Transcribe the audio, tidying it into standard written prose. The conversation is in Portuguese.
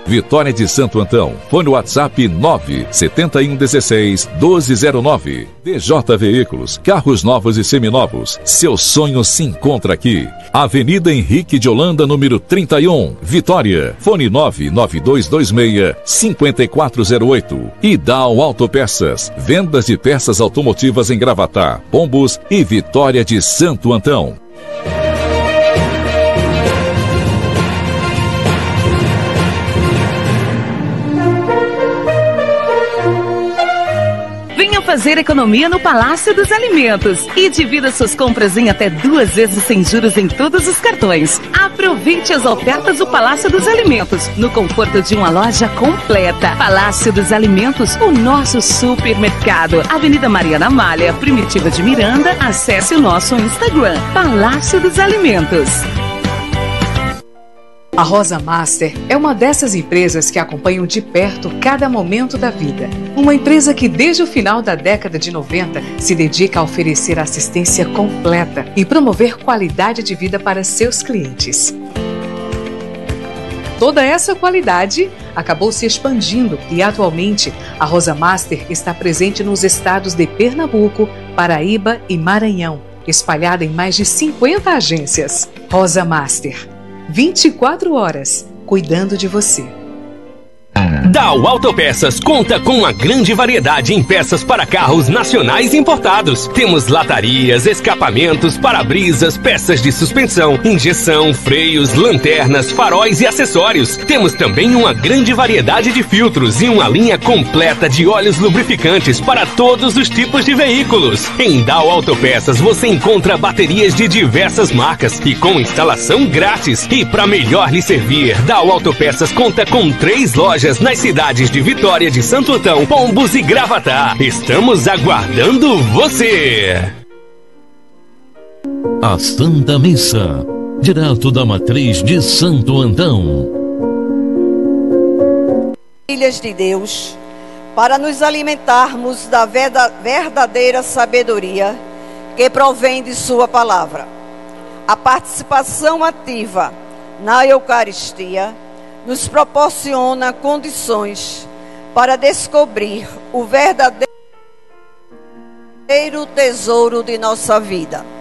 Vitória de Santo Antão. Fone WhatsApp 97116-1209. DJ Veículos, carros novos e seminovos. Seu sonho se encontra aqui. Avenida Henrique de Holanda, número 31, Vitória. Fone 99226-5408. Idal Autopeças. Vendas de peças automotivas em Gravatá, Pombos e Vitória de Santo Antão. Fazer economia no Palácio dos Alimentos e divida suas compras em até 2 vezes sem juros em todos os cartões. Aproveite as ofertas do Palácio dos Alimentos, no conforto de uma loja completa. Palácio dos Alimentos, o nosso supermercado. Avenida Mariana Malha, Primitiva de Miranda. Acesse o nosso Instagram, Palácio dos Alimentos. A Rosa Master é uma dessas empresas que acompanham de perto cada momento da vida. Uma empresa que desde o final da década de 90 se dedica a oferecer assistência completa e promover qualidade de vida para seus clientes. Toda essa qualidade acabou se expandindo e atualmente a Rosa Master está presente nos estados de Pernambuco, Paraíba e Maranhão, espalhada em mais de 50 agências. Rosa Master, 24 horas, cuidando de você. Dal Autopeças conta com uma grande variedade em peças para carros nacionais importados. Temos latarias, escapamentos, para-brisas, peças de suspensão, injeção, freios, lanternas, faróis e acessórios. Temos também uma grande variedade de filtros e uma linha completa de óleos lubrificantes para todos os tipos de veículos. Em Dal Autopeças você encontra baterias de diversas marcas e com instalação grátis. E para melhor lhe servir, Dal Autopeças conta com 3 lojas nas cidades de Vitória de Santo Antão, Pombos e Gravatá. Estamos aguardando você! A Santa Missa, direto da matriz de Santo Antão. Filhas de Deus, para nos alimentarmos da verdadeira sabedoria que provém de sua palavra. A participação ativa na Eucaristia nos proporciona condições para descobrir o verdadeiro tesouro de nossa vida.